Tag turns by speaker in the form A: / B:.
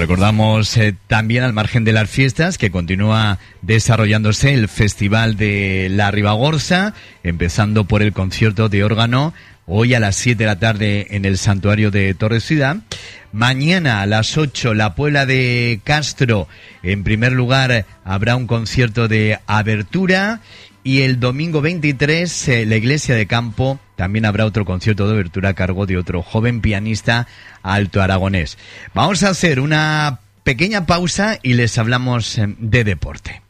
A: recordamos también, al margen de las fiestas, que continúa desarrollándose el Festival de la Ribagorza, empezando por el concierto de órgano, hoy a las 7 de la tarde en el Santuario de Torre Ciudad. Mañana a las 8, la Puebla de Castro. En primer lugar, habrá un concierto de abertura. Y el domingo 23, la Iglesia de Campo, también habrá otro concierto de abertura a cargo de otro joven pianista alto aragonés. Vamos a hacer una pequeña pausa y les hablamos de deporte.